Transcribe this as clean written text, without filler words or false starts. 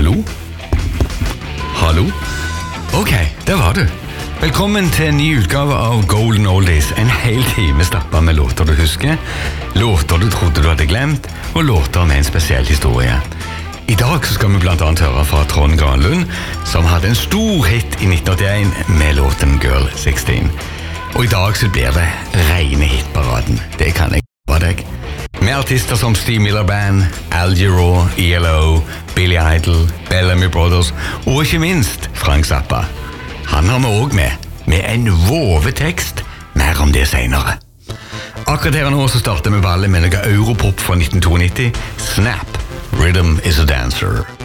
Hallo? Hallo? Ok, der var du. Velkommen til en ny utgave av Golden Oldies. En hel time stappet med låter du husker, låter du trodde du hadde glemt, og låter med en spesiell historie. I dag så skal vi blant annet høre fra Trond Granlund, som hadde en stor hit i 1981 med låten Girl 16. Og i dag så blir det rene hitparaden. Det kan jeg love deg. Med artister som Steve Miller Band, Al Jarreau, ELO, Billy Idol, Bellamy Brothers, og ikke minst Frank Zappa. Han har vi også med en vovetekst. Mer om det senere. Akkurat her nå så starter vi ballet med noe Europop fra 1992, Snap, Rhythm is a Dancer.